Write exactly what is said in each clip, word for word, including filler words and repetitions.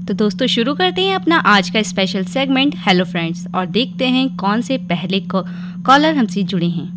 तो दोस्तों शुरू करते हैं अपना आज का स्पेशल सेगमेंट हेलो फ्रेंड्स और देखते हैं कौन से पहले कॉलर हमसे जुड़े हैं।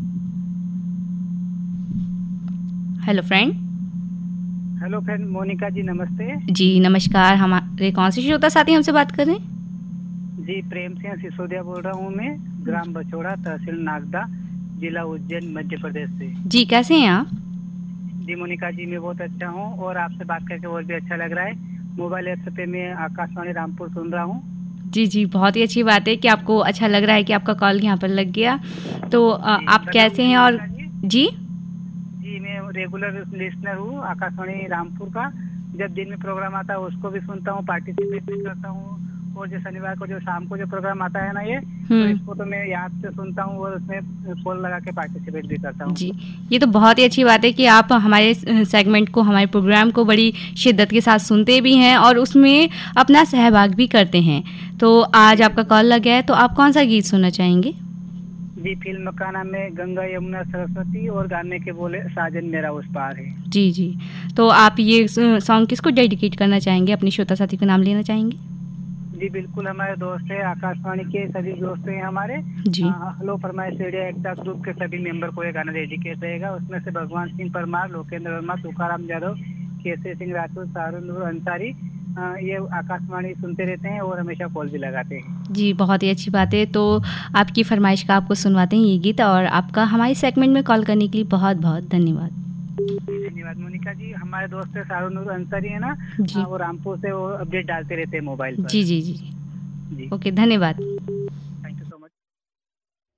Hello friend. Hello friend Monika जी, नमस्ते। जी नमस्कार। हमारे कौन से श्रोता साथी हमसे बात कर रहे हैं? जी प्रेम सिंह सिसोदिया बोल रहा हूँ मैं, ग्राम बचौड़ा, तहसील नागदा, जिला उज्जैन, मध्य प्रदेश से। जी कैसे हैं आप? जी मोनिका जी मैं बहुत अच्छा हूँ और आपसे बात करके और भी अच्छा लग रहा है। मोबाइल ऐप्स पे मैं आकाशवाणी रामपुर सुन रहा हूँ। जी जी बहुत ही अच्छी बात है कि आपको अच्छा लग रहा है कि आपका कॉल यहाँ पर लग गया। तो आप कैसे हैं? और जी जी मैं रेगुलर लिसनर हूँ आकाशवाणी रामपुर का। जब दिन में प्रोग्राम आता है उसको भी सुनता हूँ, पार्टिसिपेट भी करता हूँ। और जो शनिवार को जो शाम को जो प्रोग्राम आता है ना ये, तो इसको तो मैं याद से सुनता हूँ और उसमें कॉल लगा के पार्टिसिपेट भी करता हूँ। जी ये तो बहुत ही अच्छी बात है कि आप हमारे सेगमेंट को, हमारे प्रोग्राम को बड़ी शिद्दत के साथ सुनते भी हैं और उसमें अपना सहभाग भी करते हैं। तो आज आपका कॉल लगा है, तो आप कौन सा गीत सुनना चाहेंगे? जी फिल्म का नाम है गंगा यमुना सरस्वती और गाने के बोले साजन मेरा उस पार है। जी जी तो आप ये सॉन्ग किसको डेडिकेट करना चाहेंगे? अपने श्रोता साथी का नाम लेना चाहेंगे? जी बिल्कुल, हमारे दोस्त है आकाशवाणी के सभी दोस्त हैं हमारे। जी हेलो फरमाइश रेडियो एकता ग्रुप के सभी मेंबर को ये गाना डेडिकेट रहेगा। उसमें से भगवान सिंह परमार, लोकेंद्र वर्मा, तुकाराम यादव, केसरी सिंह राठौर, शाहरुख अंसारी ये आकाशवाणी सुनते रहते हैं और हमेशा कॉल भी लगाते हैं। जी बहुत ही अच्छी बात है। तो आपकी फरमाइश का आपको सुनवाते हैं ये गीत, और आपका हमारे सेगमेंट में कॉल करने के लिए बहुत बहुत धन्यवाद। धन्यवाद मोनिका जी। हमारे दोस्त है शाहरुख अंसारी है ना, जी वो रामपुर से वो अपडेट डालते रहते हैं मोबाइल पर। जी जी जी जी ओके धन्यवाद।